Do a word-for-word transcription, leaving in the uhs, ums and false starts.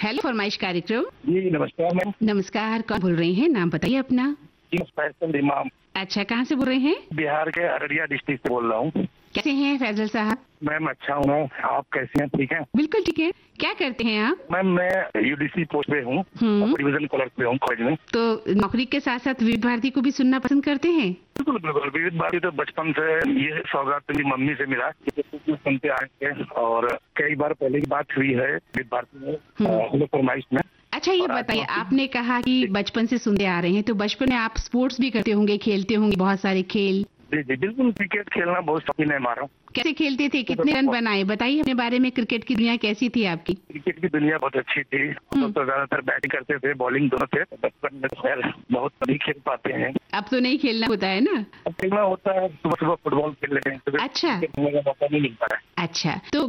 Hello फरमाइश कार्यक्रम। जी नमस्कार मैम। नमस्कार, कौन बोल रहे हैं? नाम बताइए अपना। जी फैसल इमाम। अच्छा, कहाँ से बोल रहे हैं? बिहार के अररिया डिस्ट्रिक्ट से बोल रहा हूँ। कैसे हैं फैजल साहब? मैम अच्छा हूँ मैं, आप कैसे हैं? ठीक है। बिल्कुल ठीक है। क्या करते हैं आप? मैम मैं यूडीसी पोस्ट पे हूँ, हम्म। डिवीजन क्लर्क पे हूँ कॉलेज में। तो नौकरी के साथ साथ विविध भारती को भी सुनना पसंद करते हैं? बिल्कुल बिल्कुल, विविध भारती तो बचपन से ये सौगात मेरी मम्मी से मिला, सुनते आए थे और कई बार पहले की बात हुई है विविध भारती में फरमाइश में। अच्छा ये बताइए, आपने कहा कि बचपन से सुनते आ रहे हैं, तो बचपन में आप स्पोर्ट्स भी करते होंगे, खेलते होंगे बहुत सारे खेल? जी जी बिल्कुल, क्रिकेट खेलना बहुत शौकीन है हमारा। कैसे खेलते थे, कितने रन बनाए, बताइए अपने बारे में। क्रिकेट की दुनिया कैसी थी आपकी? क्रिकेट की दुनिया बहुत अच्छी थी, तो, तो ज्यादातर बैटिंग करते थे, बॉलिंग दोनों थे। बचपन में खैर बहुत नहीं खेल पाते हैं। अब तो नहीं खेलना होता है ना? अब खेलना होता है, सुबह सुबह फुटबॉल खेल रहे हैं। अच्छा, खेलने का मौका नहीं मिलता है। अच्छा तो